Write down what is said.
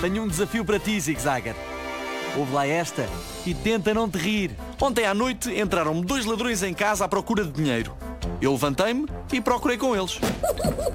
tenho um desafio para ti, Zig Zagger. Ouve lá esta e tenta não te rir. Ontem à noite entraram-me 2 ladrões em casa à procura de dinheiro. Eu levantei-me e procurei com eles.